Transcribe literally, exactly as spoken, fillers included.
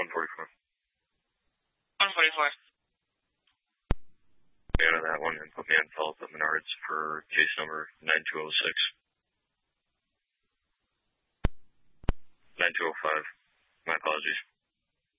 one forty-four. one forty-four. Get out of that one and put me on follow-up at Menards for case number nine two oh six. nine two oh five. My apologies.